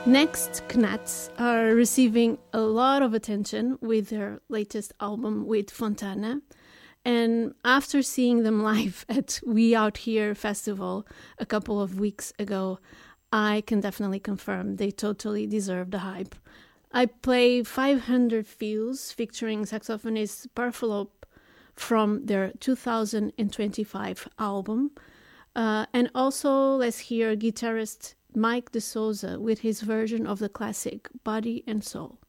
Next, Knats are receiving a lot of attention with their latest album with Fontana. And after seeing them live at We Out Here Festival a couple of weeks ago, I can definitely confirm they totally deserve the hype. I play 500 Feels featuring saxophonist Parfalop from their 2025 album. And also let's hear guitarist Mike De Souza with his version of the classic Body and Soul.